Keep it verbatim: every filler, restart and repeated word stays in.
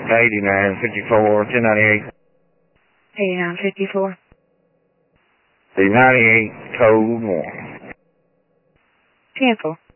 eighty-nine fifty-four, ten ninety-eight. eighty-nine fifty-four. The ninety-eight code one. ten four.